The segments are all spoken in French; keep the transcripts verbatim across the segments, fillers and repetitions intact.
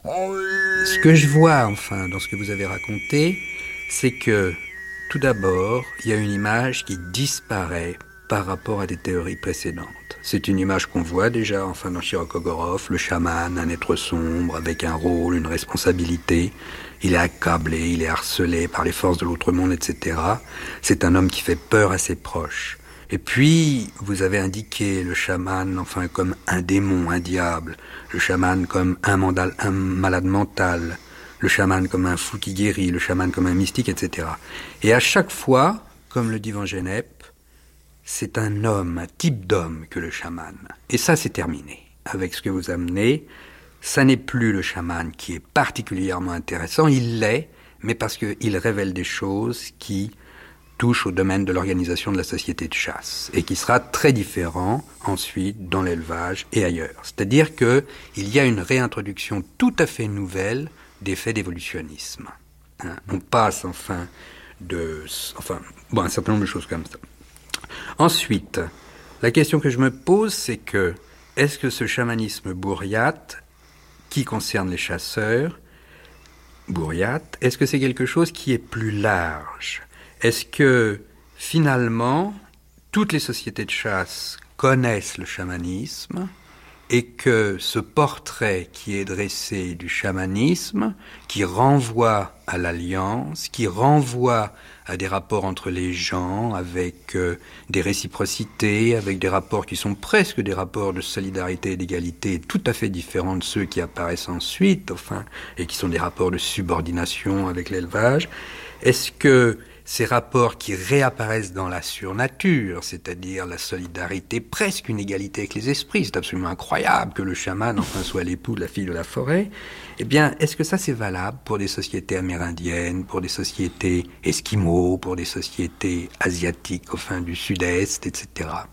Ce que je vois, enfin, dans ce que vous avez raconté, c'est que, tout d'abord, il y a une image qui disparaît par rapport à des théories précédentes. C'est une image qu'on voit déjà, enfin, dans Chirokogorov, le chaman, un être sombre, avec un rôle, une responsabilité. Il est accablé, il est harcelé par les forces de l'autre monde, et cetera. C'est un homme qui fait peur à ses proches. Et puis, vous avez indiqué le chaman, enfin, comme un démon, un diable. Le chaman comme un, mandal, un malade mental. Le chaman comme un fou qui guérit. Le chaman comme un mystique, et cetera. Et à chaque fois, comme le dit Van Gennep, c'est un homme, un type d'homme que le chaman. Et ça, c'est terminé. Avec ce que vous amenez, ça n'est plus le chaman qui est particulièrement intéressant. Il l'est, mais parce qu'il révèle des choses qui touche au domaine de l'organisation de la société de chasse et qui sera très différent ensuite dans l'élevage et ailleurs. C'est-à-dire qu'il y a une réintroduction tout à fait nouvelle des faits d'évolutionnisme. Hein, on passe enfin de... enfin, bon, un certain nombre de choses comme ça. Ensuite, la question que je me pose, c'est que est-ce que ce chamanisme bourriate, qui concerne les chasseurs, bourriate, est-ce que c'est quelque chose qui est plus large ? Est-ce que, finalement, toutes les sociétés de chasse connaissent le chamanisme et que ce portrait qui est dressé du chamanisme, qui renvoie à l'alliance, qui renvoie à des rapports entre les gens, avec euh, des réciprocités, avec des rapports qui sont presque des rapports de solidarité et d'égalité, tout à fait différents de ceux qui apparaissent ensuite, enfin, et qui sont des rapports de subordination avec l'élevage, est-ce que ces rapports qui réapparaissent dans la surnature, c'est-à-dire la solidarité, presque une égalité avec les esprits, c'est absolument incroyable que le chaman enfin soit l'époux de la fille de la forêt, eh bien, est-ce que ça c'est valable pour des sociétés amérindiennes, pour des sociétés esquimaux, pour des sociétés asiatiques, enfin du sud-est, et cetera.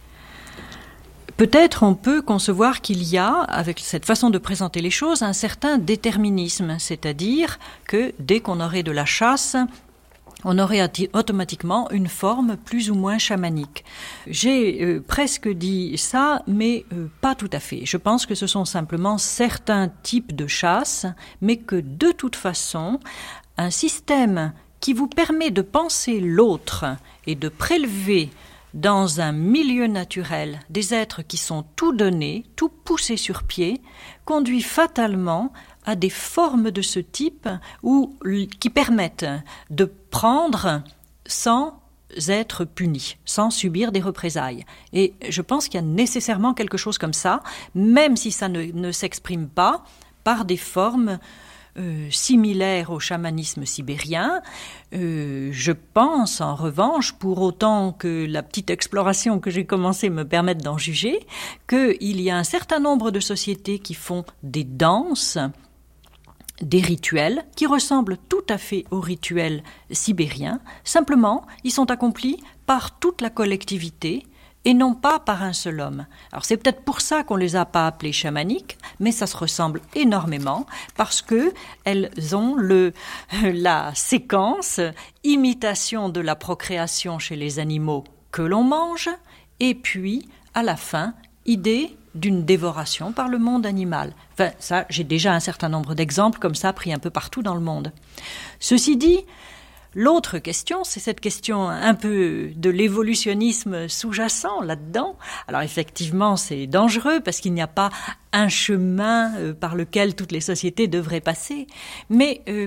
Peut-être on peut concevoir qu'il y a, avec cette façon de présenter les choses, un certain déterminisme, c'est-à-dire que dès qu'on aurait de la chasse, on aurait automatiquement une forme plus ou moins chamanique. J'ai euh, presque dit ça, mais euh, pas tout à fait. Je pense que ce sont simplement certains types de chasse, mais que de toute façon, un système qui vous permet de penser l'autre et de prélever dans un milieu naturel des êtres qui sont tout donnés, tout poussés sur pied, conduit fatalement à des formes de ce type ou qui permettent de prendre sans être puni, sans subir des représailles. Et je pense qu'il y a nécessairement quelque chose comme ça, même si ça ne, ne s'exprime pas par des formes Euh, similaire au chamanisme sibérien. Euh, je pense, en revanche, pour autant que la petite exploration que j'ai commencé me permette d'en juger, qu'il y a un certain nombre de sociétés qui font des danses, des rituels, qui ressemblent tout à fait aux rituels sibériens. Simplement, ils sont accomplis par toute la collectivité, et non pas par un seul homme. Alors c'est peut-être pour ça qu'on les a pas appelés chamaniques, mais ça se ressemble énormément parce que elles ont le la séquence imitation de la procréation chez les animaux que l'on mange, et puis à la fin idée d'une dévoration par le monde animal. Enfin ça, j'ai déjà un certain nombre d'exemples comme ça pris un peu partout dans le monde. Ceci dit, l'autre question, c'est cette question un peu de l'évolutionnisme sous-jacent là-dedans. Alors effectivement, c'est dangereux parce qu'il n'y a pas un chemin euh, par lequel toutes les sociétés devraient passer. Mais euh,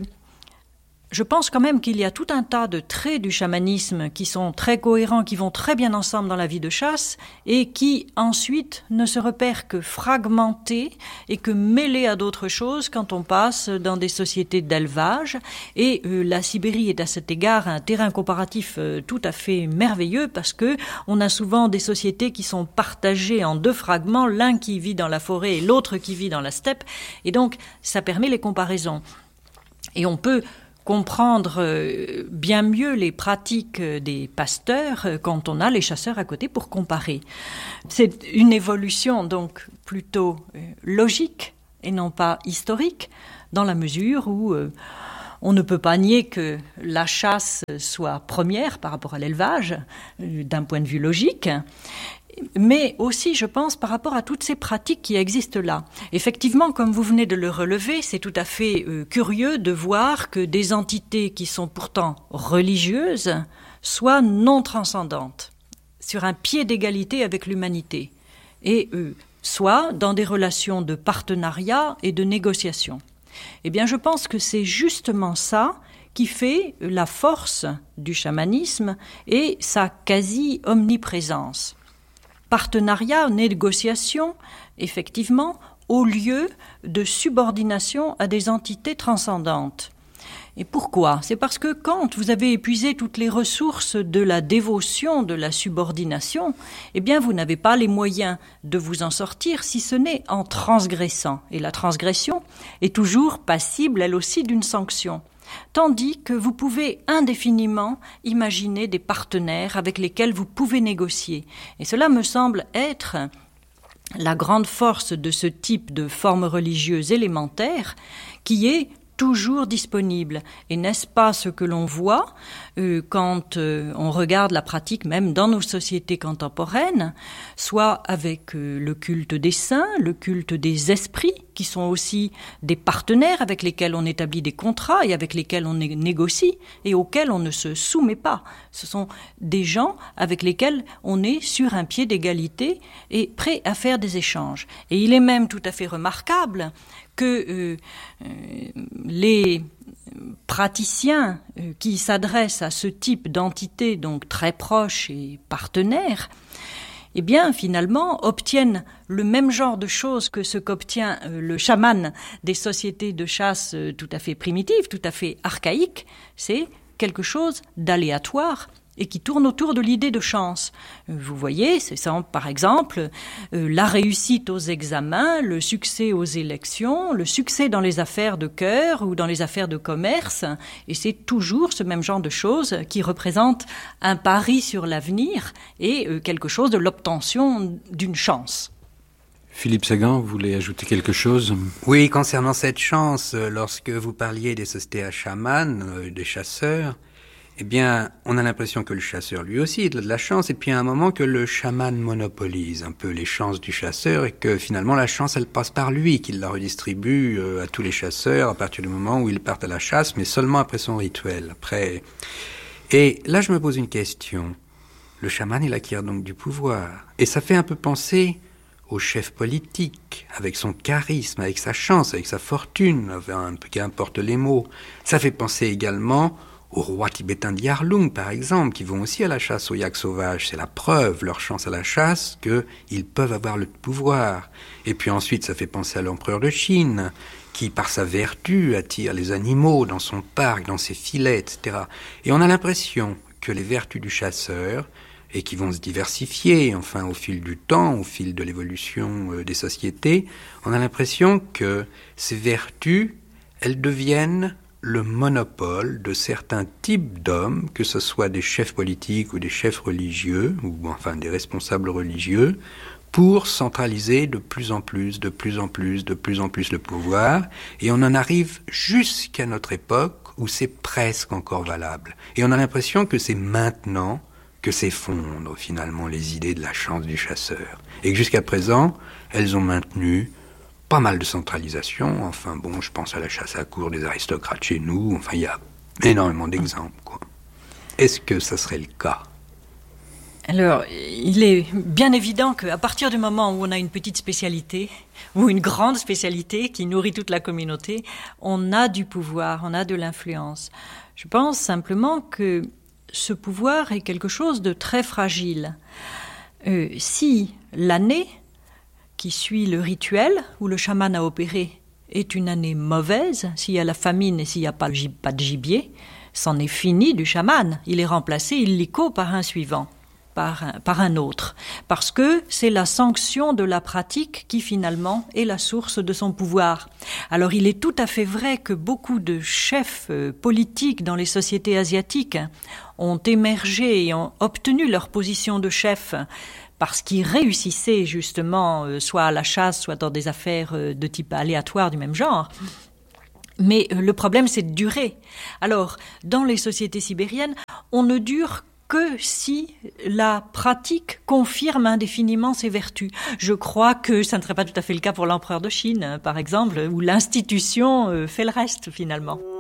je pense quand même qu'il y a tout un tas de traits du chamanisme qui sont très cohérents, qui vont très bien ensemble dans la vie de chasse et qui ensuite ne se repèrent que fragmentés et que mêlés à d'autres choses quand on passe dans des sociétés d'élevage. Et euh, la Sibérie est à cet égard un terrain comparatif euh, tout à fait merveilleux parce que on a souvent des sociétés qui sont partagées en deux fragments, l'un qui vit dans la forêt et l'autre qui vit dans la steppe. Et donc, ça permet les comparaisons. Et on peut comprendre bien mieux les pratiques des pasteurs quand on a les chasseurs à côté pour comparer. C'est une évolution donc plutôt logique et non pas historique, dans la mesure où euh, on ne peut pas nier que la chasse soit première par rapport à l'élevage, euh, d'un point de vue logique, mais aussi, je pense, par rapport à toutes ces pratiques qui existent là. Effectivement, comme vous venez de le relever, c'est tout à fait euh, curieux de voir que des entités qui sont pourtant religieuses soient non transcendantes, sur un pied d'égalité avec l'humanité, et euh, soit dans des relations de partenariat et de négociation. Eh bien, je pense que c'est justement ça qui fait la force du chamanisme et sa quasi-omniprésence. Partenariat, négociation, effectivement, au lieu de subordination à des entités transcendantes. Et pourquoi ? C'est parce que quand vous avez épuisé toutes les ressources de la dévotion, de la subordination, eh bien vous n'avez pas les moyens de vous en sortir si ce n'est en transgressant. Et la transgression est toujours passible, elle aussi, d'une sanction. Tandis que vous pouvez indéfiniment imaginer des partenaires avec lesquels vous pouvez négocier. Et cela me semble être la grande force de ce type de forme religieuse élémentaire qui est toujours disponible. Et n'est-ce pas ce que l'on voit euh, quand euh, on regarde la pratique même dans nos sociétés contemporaines, soit avec euh, le culte des saints, le culte des esprits, qui sont aussi des partenaires avec lesquels on établit des contrats et avec lesquels on né- négocie et auxquels on ne se soumet pas. Ce sont des gens avec lesquels on est sur un pied d'égalité et prêt à faire des échanges. Et il est même tout à fait remarquable que euh, euh, les praticiens euh, qui s'adressent à ce type d'entité, donc très proches et partenaires, eh bien, finalement, obtiennent le même genre de choses que ce qu'obtient euh, le chaman des sociétés de chasse euh, tout à fait primitives, tout à fait archaïques. C'est quelque chose d'aléatoire et qui tourne autour de l'idée de chance. Vous voyez, c'est ça, par exemple, euh, la réussite aux examens, le succès aux élections, le succès dans les affaires de cœur ou dans les affaires de commerce, et c'est toujours ce même genre de choses qui représente un pari sur l'avenir et euh, quelque chose de l'obtention d'une chance. Philippe Sagan, vous voulez ajouter quelque chose ? Oui, concernant cette chance, lorsque vous parliez des sociétés à chamans, euh, des chasseurs, eh bien, on a l'impression que le chasseur, lui aussi, il a de la chance, et puis à un moment que le chaman monopolise un peu les chances du chasseur, et que finalement la chance, elle passe par lui, qu'il la redistribue euh, à tous les chasseurs à partir du moment où ils partent à la chasse, mais seulement après son rituel. Après. Et là, je me pose une question. Le chaman, il acquiert donc du pouvoir. Et ça fait un peu penser au chef politique, avec son charisme, avec sa chance, avec sa fortune, avec, qu'importe les mots. Ça fait penser également aux rois tibétains d'Yarlung, par exemple, qui vont aussi à la chasse aux yaks sauvages. C'est la preuve, leur chance à la chasse, qu'ils peuvent avoir le pouvoir. Et puis ensuite, ça fait penser à l'empereur de Chine, qui, par sa vertu, attire les animaux dans son parc, dans ses filets, et cetera. Et on a l'impression que les vertus du chasseur, et qui vont se diversifier, enfin, au fil du temps, au fil de l'évolution euh, des sociétés, on a l'impression que ces vertus, elles deviennent le monopole de certains types d'hommes, que ce soit des chefs politiques ou des chefs religieux, ou enfin des responsables religieux, pour centraliser de plus en plus, de plus en plus, de plus en plus le pouvoir. Et on en arrive jusqu'à notre époque où c'est presque encore valable. Et on a l'impression que c'est maintenant que s'effondrent finalement les idées de la chance du chasseur. Et que jusqu'à présent, elles ont maintenu pas mal de centralisation. Enfin bon, je pense à la chasse à courre des aristocrates chez nous. Enfin, il y a énormément d'exemples, quoi. Est-ce que ça serait le cas ? Alors, il est bien évident qu'à partir du moment où on a une petite spécialité, ou une grande spécialité qui nourrit toute la communauté, on a du pouvoir, on a de l'influence. Je pense simplement que ce pouvoir est quelque chose de très fragile. Euh, si l'année qui suit le rituel où le chaman a opéré est une année mauvaise, s'il y a la famine et s'il n'y a pas, pas de gibier, c'en est fini du chaman. Il est remplacé illico par un suivant, par un, par un autre. Parce que c'est la sanction de la pratique qui finalement est la source de son pouvoir. Alors il est tout à fait vrai que beaucoup de chefs euh, politiques dans les sociétés asiatiques ont émergé et ont obtenu leur position de chef parce qu'ils réussissaient justement euh, soit à la chasse, soit dans des affaires euh, de type aléatoire du même genre. Mais euh, le problème, c'est de durer. Alors, dans les sociétés sibériennes, on ne dure que si la pratique confirme indéfiniment ses vertus. Je crois que ça ne serait pas tout à fait le cas pour l'empereur de Chine, par exemple, où l'institution fait le reste finalement.